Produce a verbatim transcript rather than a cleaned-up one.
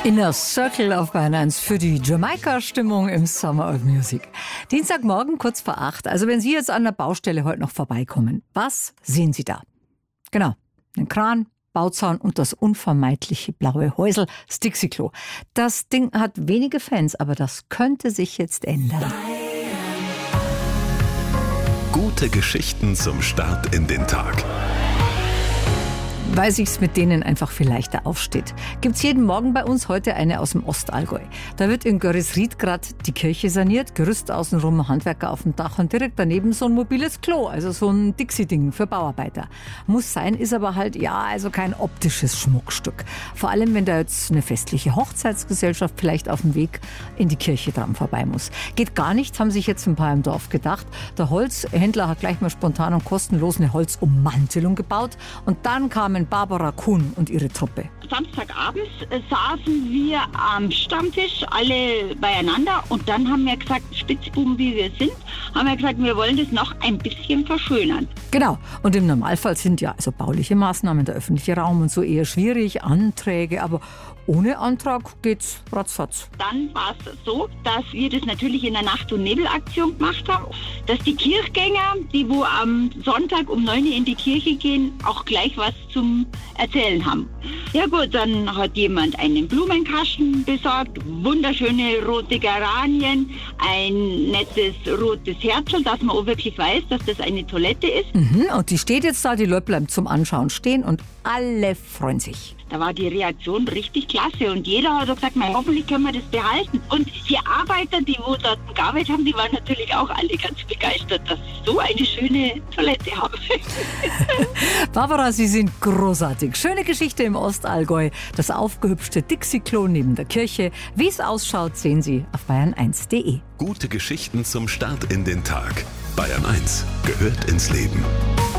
Inner Circle auf Bayern eins für die Jamaika-Stimmung im Summer of Music. Dienstagmorgen kurz vor acht. Also wenn Sie jetzt an der Baustelle heute noch vorbeikommen, was sehen Sie da? Genau, einen Kran, Bauzaun und das unvermeidliche blaue Häusl, das Dixie-Klo. Das Ding hat wenige Fans, aber das könnte sich jetzt ändern. Gute Geschichten zum Start in den Tag. Weil sich's mit denen einfach viel leichter aufsteht. Gibt's jeden Morgen bei uns heute eine aus dem Ostallgäu. Da wird in Görresried gerade die Kirche saniert, Gerüst außenrum, Handwerker auf dem Dach und direkt daneben so ein mobiles Klo, also so ein Dixie-Ding für Bauarbeiter. Muss sein, ist aber halt, ja, also kein optisches Schmuckstück. Vor allem, wenn da jetzt eine festliche Hochzeitsgesellschaft vielleicht auf dem Weg in die Kirche dran vorbei muss. Geht gar nicht, haben sich jetzt ein paar im Dorf gedacht. Der Holzhändler hat gleich mal spontan und kostenlos eine Holzummantelung gebaut und dann kamen Barbara Kuhn und ihre Truppe. Samstagabends saßen wir am Stammtisch alle beieinander und dann haben wir gesagt, Spitzbuben wie wir sind, haben wir gesagt, wir wollen das noch ein bisschen verschönern. Genau, und im Normalfall sind ja also bauliche Maßnahmen, der öffentliche Raum und so eher schwierig, Anträge, aber ohne Antrag geht's ratzfatz. Dann war es so, dass wir das natürlich in der Nacht- und Nebelaktion gemacht haben, dass die Kirchgänger, die wo am Sonntag um neun Uhr in die Kirche gehen, auch gleich was zum Erzählen haben. Ja gut, dann hat jemand einen Blumenkasten besorgt, wunderschöne rote Geranien, ein nettes rotes Herzl, dass man auch wirklich weiß, dass das eine Toilette ist. Mhm, und die steht jetzt da, die Leute bleiben zum Anschauen stehen und alle freuen sich. Da war die Reaktion richtig klasse und jeder hat gesagt, mein, hoffentlich können wir das behalten. Und die Arbeiter, die wo dort gearbeitet haben, die waren natürlich auch alle ganz begeistert, dass sie so eine schöne Toilette haben. Barbara, Sie sind großartig. Schöne Geschichte im Ostallgäu. Das aufgehübschte Dixie-Klo neben der Kirche. Wie es ausschaut, sehen Sie auf bayern eins punkt de. Gute Geschichten zum Start in den Tag. Bayern eins gehört ins Leben.